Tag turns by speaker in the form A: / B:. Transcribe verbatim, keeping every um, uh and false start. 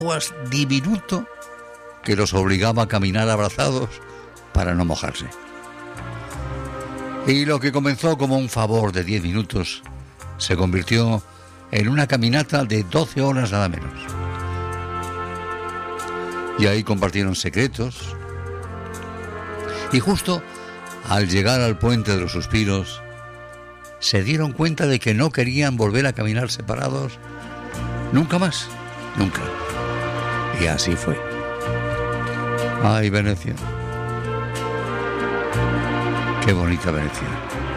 A: aguas diminuto que los obligaba a caminar abrazados para no mojarse. Y lo que comenzó como un favor de diez minutos se convirtió en una caminata de doce horas nada menos. Y ahí compartieron secretos. Y justo al llegar al puente de los suspiros, se dieron cuenta de que no querían volver a caminar separados nunca más, nunca. Y así fue. Ay, Venecia. Qué bonita Venecia.